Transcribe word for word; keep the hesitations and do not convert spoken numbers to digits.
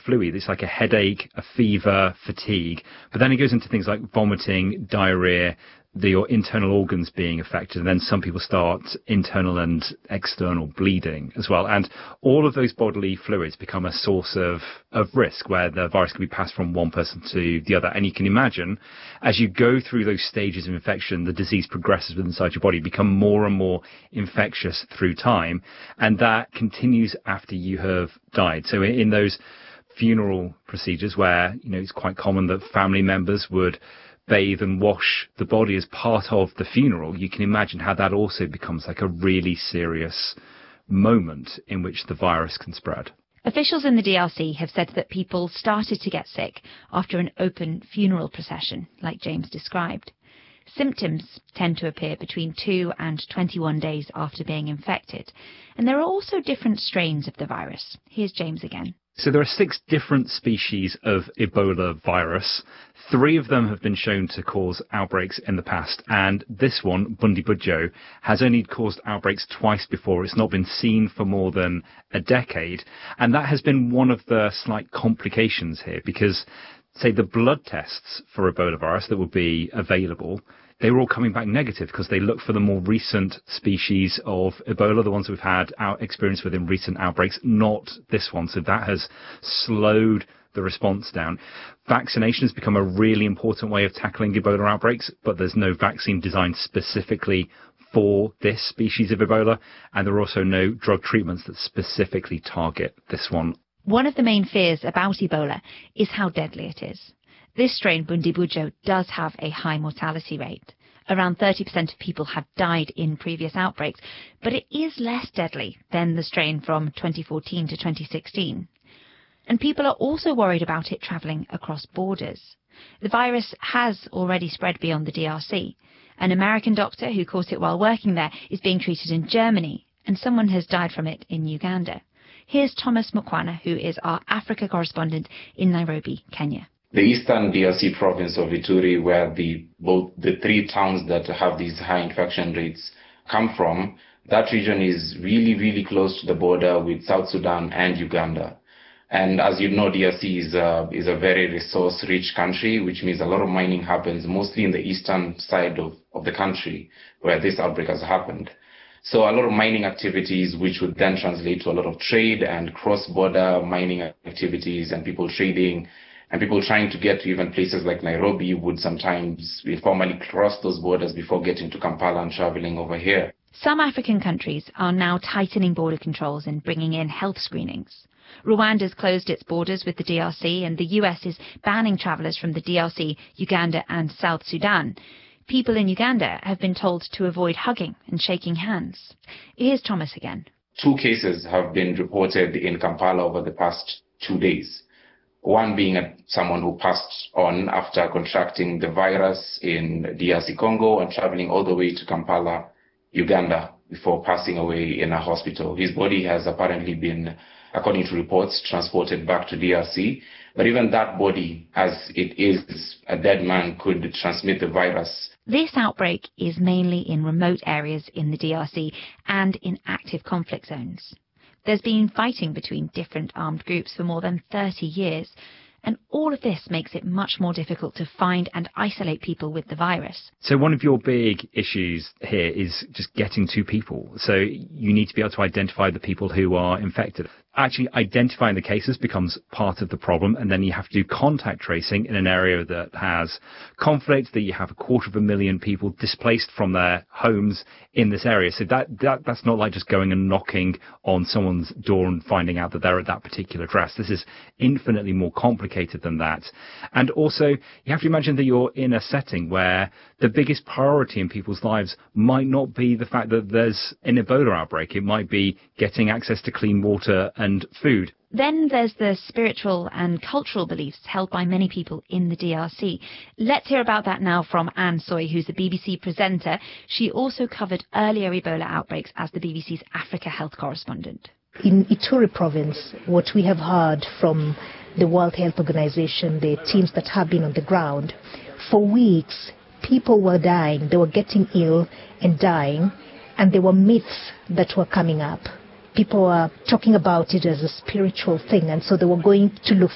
fluid. It's like a headache, a fever, fatigue. But then it goes into things like vomiting, diarrhea, the, your internal organs being affected, and then some people start internal and external bleeding as well. And all of those bodily fluids become a source of, of risk where the virus can be passed from one person to the other. And you can imagine, as you go through those stages of infection, the disease progresses inside your body, become more and more infectious through time, and that continues after you have died. So in, in those funeral procedures where, you know, it's quite common that family members would bathe and wash the body as part of the funeral, you can imagine how that also becomes like a really serious moment in which the virus can spread. Officials in the D R C have said that people started to get sick after an open funeral procession, like James described. Symptoms tend to appear between two and twenty-one days after being infected. And there are also different strains of the virus. Here's James again. So there are six different species of Ebola virus. Three of them have been shown to cause outbreaks in the past, and this one, Bundibugyo, has only caused outbreaks twice before. It's not been seen for more than a decade, and that has been one of the slight complications here, because, say, the blood tests for Ebola virus that will be available, they were all coming back negative because they look for the more recent species of Ebola, the ones we've had our experience with in recent outbreaks, not this one. So that has slowed the response down. Vaccination has become a really important way of tackling Ebola outbreaks, but there's no vaccine designed specifically for this species of Ebola, and there are also no drug treatments that specifically target this one. One of the main fears about Ebola is how deadly it is. This strain, Bundibugyo, does have a high mortality rate. Around thirty percent of people have died in previous outbreaks, but it is less deadly than the strain from twenty fourteen to twenty sixteen. And people are also worried about it travelling across borders. The virus has already spread beyond the D R C. An American doctor who caught it while working there is being treated in Germany, and someone has died from it in Uganda. Here's Thomas Mukwana, who is our Africa correspondent in Nairobi, Kenya. The eastern D R C province of Ituri, where the both the three towns that have these high infection rates come from, that region is really, really close to the border with South Sudan and Uganda. And as you know, D R C is a, is a very resource-rich country, which means a lot of mining happens mostly in the eastern side of, of the country where this outbreak has happened. So a lot of mining activities, which would then translate to a lot of trade and cross-border mining activities and people trading. And people trying to get to even places like Nairobi would sometimes formally cross those borders before getting to Kampala and traveling over here. Some African countries are now tightening border controls and bringing in health screenings. Rwanda's closed its borders with the D R C, and the U S is banning travellers from the D R C, Uganda and South Sudan. People in Uganda have been told to avoid hugging and shaking hands. Here's Thomas again. Two cases have been reported in Kampala over the past two days. One being a, someone who passed on after contracting the virus in D R C Congo and traveling all the way to Kampala, Uganda, before passing away in a hospital. His body has apparently been, according to reports, transported back to D R C. But even that body, as it is a dead man, could transmit the virus. This outbreak is mainly in remote areas in the D R C and in active conflict zones. There's been fighting between different armed groups for more than thirty years, and all of this makes it much more difficult to find and isolate people with the virus. So one of your big issues here is just getting to people. So you need to be able to identify the people who are infected. Actually identifying the cases becomes part of the problem, and then you have to do contact tracing in an area that has conflict, that you have a quarter of a million people displaced from their homes in this area. So that, that that's not like just going and knocking on someone's door and finding out that they're at that particular address. This is infinitely more complicated than that. And also, you have to imagine that you're in a setting where the biggest priority in people's lives might not be the fact that there's an Ebola outbreak. It might be getting access to clean water and food. Then there's the spiritual and cultural beliefs held by many people in the D R C. Let's hear about that now from Anne Soy, who's a B B C presenter. She also covered earlier Ebola outbreaks as the B B C's Africa health correspondent. In Ituri province, what we have heard from the World Health Organization, the teams that have been on the ground, for weeks, people were dying. They were getting ill and dying, and there were myths that were coming up. People were talking about it as a spiritual thing, and so they were going to look